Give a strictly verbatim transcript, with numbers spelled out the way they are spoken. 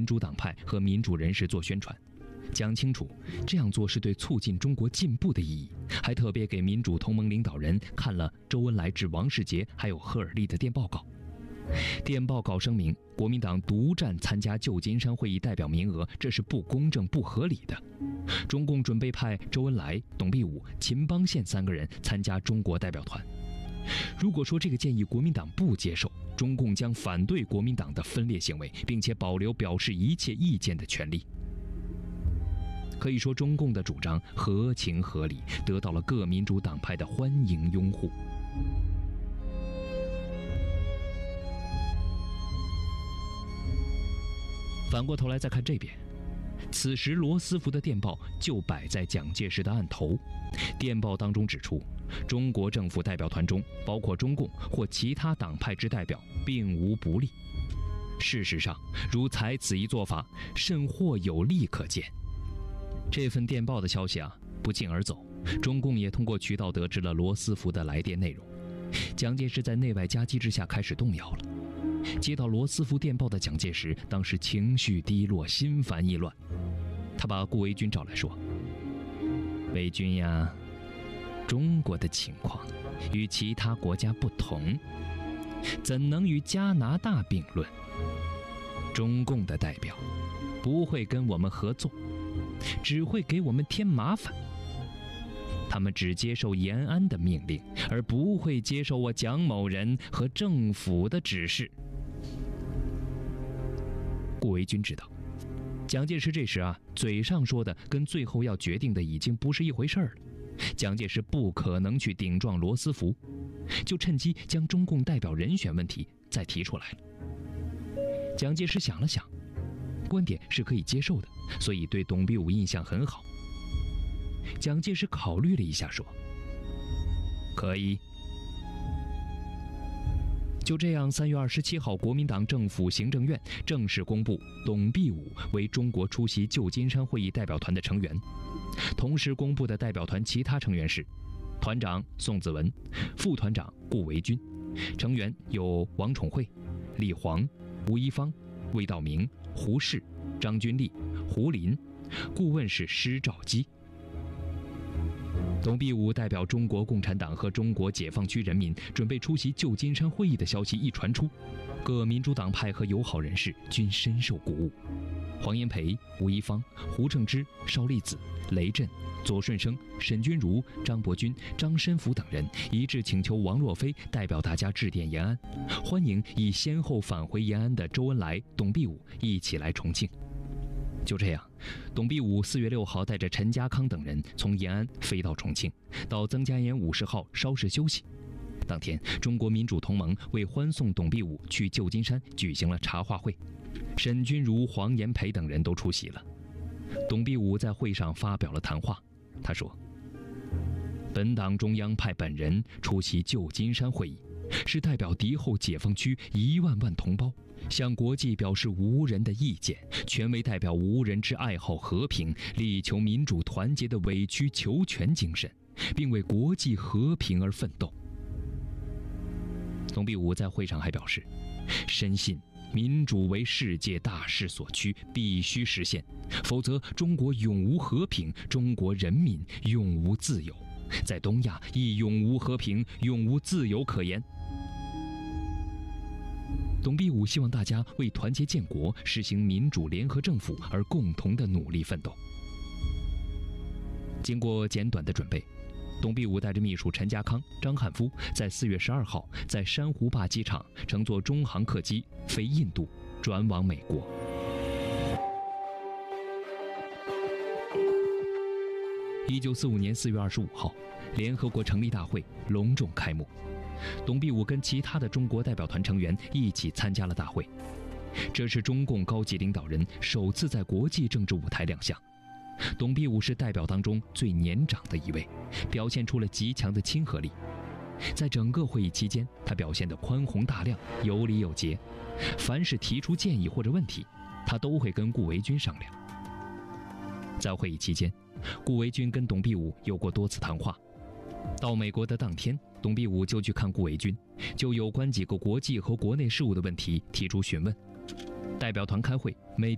主党派和民主人士做宣传，讲清楚这样做是对促进中国进步的意义，还特别给民主同盟领导人看了周恩来致王世杰还有赫尔利的电报稿。电报稿声明，国民党独占参加旧金山会议代表名额，这是不公正不合理的。中共准备派周恩来、董必武、秦邦宪三个人参加中国代表团。如果说这个建议国民党不接受，中共将反对国民党的分裂行为，并且保留表示一切意见的权利。可以说，中共的主张合情合理，得到了各民主党派的欢迎拥护。反过头来再看这边，此时罗斯福的电报就摆在蒋介石的案头。电报当中指出，中国政府代表团中包括中共或其他党派之代表并无不利。事实上，如采此一做法，甚或有利可见。这份电报的消息啊，不胫而走，中共也通过渠道得知了罗斯福的来电内容。蒋介石在内外夹击之下开始动摇了。接到罗斯福电报的蒋介石当时情绪低落，心烦意乱。他把顾维钧找来说：“维钧呀，中国的情况与其他国家不同，怎能与加拿大并论？中共的代表不会跟我们合作，只会给我们添麻烦。他们只接受延安的命令，而不会接受我蒋某人和政府的指示。”顾维钧知道，蒋介石这时啊，嘴上说的跟最后要决定的已经不是一回事儿了。蒋介石不可能去顶撞罗斯福，就趁机将中共代表人选问题再提出来了。蒋介石想了想，观点是可以接受的，所以对董必武印象很好。蒋介石考虑了一下说：“可以。”就这样，三月二十七号，国民党政府行政院正式公布董必武为中国出席旧金山会议代表团的成员。同时公布的代表团其他成员是：团长宋子文，副团长顾维钧，成员有王宠惠、李煌、吴一芳、魏道明、胡适、张君丽、胡林，顾问是施肇基。董必武代表中国共产党和中国解放区人民准备出席旧金山会议的消息一传出，各民主党派和友好人士均深受鼓舞。黄炎培、吴一芳、胡正之、邵力子、雷震、左顺生、沈钧儒、张伯钧、张申府等人一致请求王若飞代表大家致电延安，欢迎已先后返回延安的周恩来、董必武一起来重庆。就这样，董必武四月六号带着陈家康等人从延安飞到重庆，到曾家岩五十号稍事休息。当天，中国民主同盟为欢送董必武去旧金山举行了茶话会，沈钧儒、黄炎培等人都出席了。董必武在会上发表了谈话，他说：“本党中央派本人出席旧金山会议，是代表敌后解放区一万万同胞，向国际表示无人的意见，全为代表无人之爱好和平、力求民主团结的委曲求全精神，并为国际和平而奋斗。”董必武在会上还表示，深信民主为世界大势所趋，必须实现，否则中国永无和平，中国人民永无自由，在东亚亦永无和平，永无自由可言。董必武希望大家为团结建国、实行民主联合政府而共同的努力奋斗。经过简短的准备，董必武带着秘书陈家康、张汉夫，在四月十二号在珊瑚坝机场乘坐中航客机飞印度，转往美国。一九四五年四月二十五号，联合国成立大会隆重开幕。董必武跟其他的中国代表团成员一起参加了大会，这是中共高级领导人首次在国际政治舞台亮相。董必武是代表当中最年长的一位，表现出了极强的亲和力。在整个会议期间，他表现得宽宏大量、有礼有节，凡是提出建议或者问题，他都会跟顾维钧商量。在会议期间，顾维钧跟董必武有过多次谈话。到美国的当天，董必武就去看顾维钧，就有关几个国际和国内事务的问题提出询问。代表团开会，每